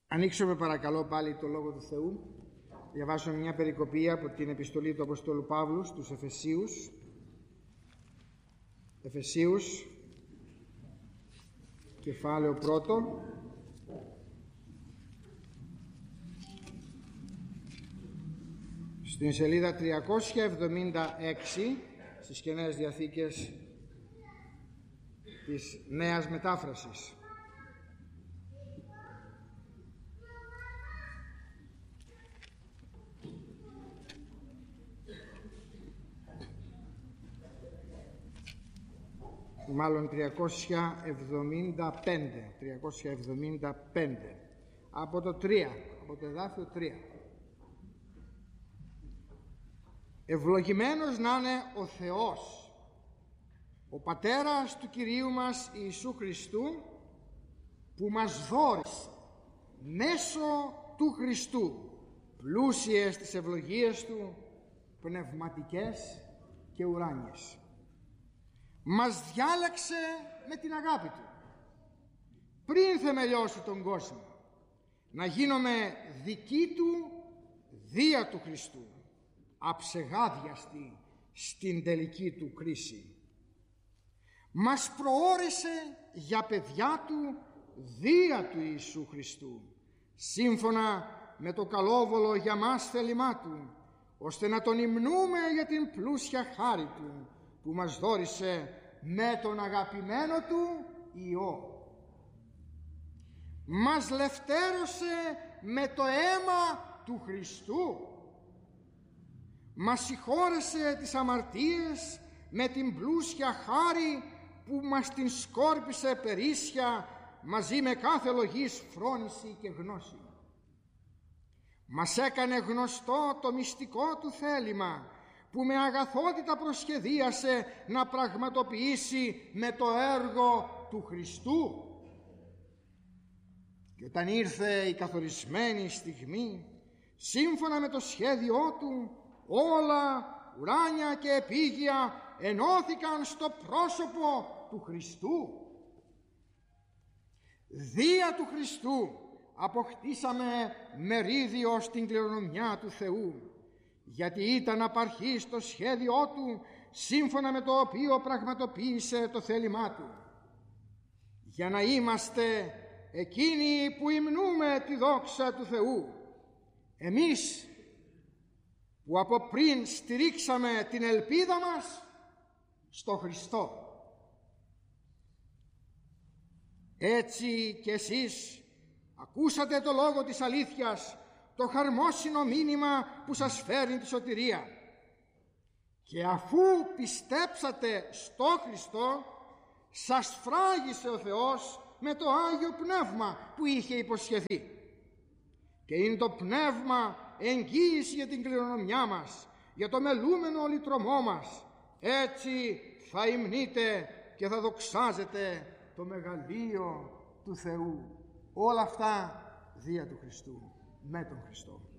Ανοίξουμε παρακαλώ πάλι το Λόγο του Θεού. Διαβάσουμε μια περικοπή από την επιστολή του Αποστόλου Παύλου στους Εφεσίους. Εφεσίους, κεφάλαιο 1. Στην σελίδα 376 στις Καινές Διαθήκες της Νέας Μετάφρασης. Μάλλον 375 από το 3, από το εδάφιο 3. Ευλογημένος να είναι ο Θεός, ο Πατέρας του Κυρίου μας Ιησού Χριστού, που μας δώρισε μέσω του Χριστού πλούσιες τις ευλογίες του, πνευματικές και ουράνιες. Μας διάλεξε με την αγάπη του πριν θεμελιώσει τον κόσμο, να γίνομαι δική του δία του Χριστού, αψεγάδιαστη στην τελική του κρίση. Μας προόρισε για παιδιά του δία του Ιησού Χριστού, σύμφωνα με το καλόβολο για μας θέλημά του, ώστε να τον υμνούμε για την πλούσια χάρη του που μας δώρισε με τον αγαπημένο του Υιό. Μας λευτέρωσε με το αίμα του Χριστού. Μας συγχώρεσε τις αμαρτίες με την πλούσια χάρη που μας την σκόρπισε περίσσια μαζί με κάθε λογής φρόνηση και γνώση. Μας έκανε γνωστό το μυστικό του θέλημα που με αγαθότητα προσχεδίασε να πραγματοποιήσει με το έργο του Χριστού. Και όταν ήρθε η καθορισμένη στιγμή, σύμφωνα με το σχέδιό του, όλα ουράνια και επίγεια ενώθηκαν στο πρόσωπο του Χριστού. Δια του Χριστού αποκτήσαμε μερίδιο στην κληρονομιά του Θεού, γιατί ήταν απαρχής το σχέδιό του, σύμφωνα με το οποίο πραγματοποίησε το θέλημά του, για να είμαστε εκείνοι που υμνούμε τη δόξα του Θεού, εμείς που από πριν στηρίξαμε την ελπίδα μας στο Χριστό. Έτσι κι εσείς ακούσατε το λόγο της αλήθειας, το χαρμόσυνο μήνυμα που σας φέρνει τη σωτηρία, και αφού πιστέψατε στο Χριστό, σας φράγισε ο Θεός με το Άγιο Πνεύμα που είχε υποσχεθεί, και είναι το Πνεύμα εγγύηση για την κληρονομιά μας, για το μελούμενο λυτρωμό μας. Έτσι θα υμνείτε και θα δοξάζετε το μεγαλείο του Θεού. Όλα αυτά δια του Χριστού, με τον Χριστό.